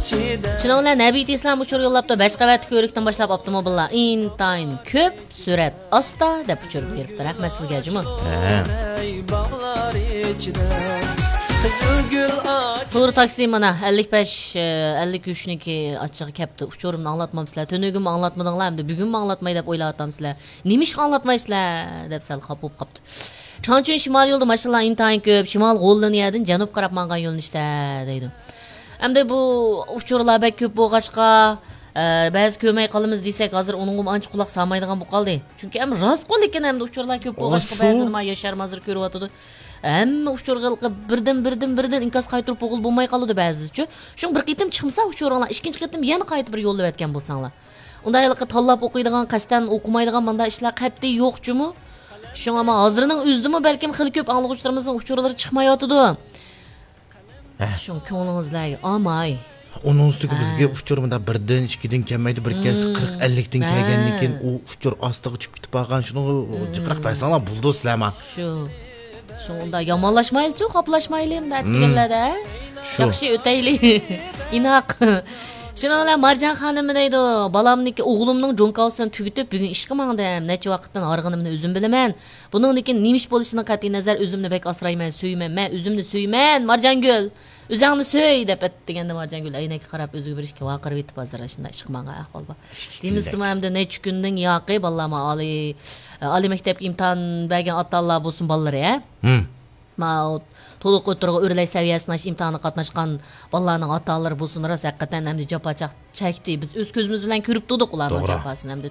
Şuna ulan Nəbi İslam uçur yollapdı 5 qavatli ko'rikdan boshlab avtomobillar intayin ko'p, surat asta deb uchirib beribdi. Rahmat sizga juma. To'g'ri taksi mana 55-53 niki ochiq kapti. Uçurumni anglatmam sizlar. Tönögümni anglatmadinglar, endi bugunmi anglatmay deb o'ylayapman sizlar. Nimish anglatmaysizlar deb sal xafa bo'lib qopti. Chonchun shimol yo'lda mashinalar intayin ko'p, shimol Gollaniyadin janub qarab mangan yo'lnishda deydi. Endi bu uçurlar bek ko'p bo'lg'achqa ba'zi ko'may qolamiz desak, hozir uningga ancha quloq solmaydigan bo'lib qoldi. Chunki ham rost qo'l ekan, endi uçurlar ko'p bo'lg'achqa ba'zi nima yasharm hozir ko'ryapti. Hamma uçurg'ilqi birdan inkas qaytirib o'g'il bo'lmay qoladi ba'zichi. Shu bir qitim chiqmasa uçurg'lar, ikkinchi qitim yana qaytib bir yo'lda o'tgan bo'lsanglar. Undaylikqa tanlab o'qiydigan, qasdan o'qimaydigan bunda ishlar qat'iy yo'qchimi? Shu ama hozirning o'zdimi balkim xil ko'p anglag'uvchilarimizning uçurg'lari chiqmayotidi. Shu ko'nglingizlarga amay. Onun üstüge bizge uçurumda birden, ikiden kelmeydi, bir kez 40-50'den kelgendan keyin u uçur astiga chiqib ketib qolgan shuni jiqroq baysanlar buldu sizlarma. Shu unda yomonlashmaylik-chi, qoplashmaylik endi aytganlarda. Yaxshi o'taylik. Inoq. Shuni bilan Marjon xonim deydi, balamniki o'g'limning jonkasini tugitib, bugun ish qilmangdim. Necha vaqtdan arg'inimni o'zim bilaman. Buningdiki nimish bo'lishidan qat'iy nazar o'zimni bek asrayman, suyman. Men o'zimni suyman, Marjongul. O'zingni so'y deb aytganda Marjongul aynakka qarab o'ziga birishga vaqirib yetib hozir shunday ish qilmanga ahvol bor. Deymizmi hamda necha kunning yoqi ballama oliy maktabga imtihon bergan ota-onalar bo'lsin bolalar, ya. Ma to'liq o'tirg'i o'rlay saviyasida imtihonga qatnashgan bolalarning ota-onalari bo'lsin, rost haqiqatan hamda jafo chekdi. Biz o'z ko'zimiz bilan ko'rib turdik ularning jafosini.